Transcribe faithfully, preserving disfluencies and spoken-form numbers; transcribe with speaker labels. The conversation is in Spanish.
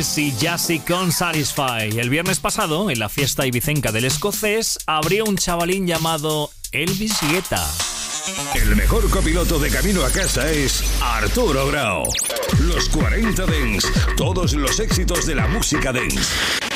Speaker 1: Davis y Jassy con Satisfy. El viernes pasado, en la fiesta ibicenca del escocés, abrió un chavalín llamado Elvis Guetta.
Speaker 2: El mejor copiloto de camino a casa es Arturo Grau. Los cuarenta Dance, todos los éxitos de la música dance.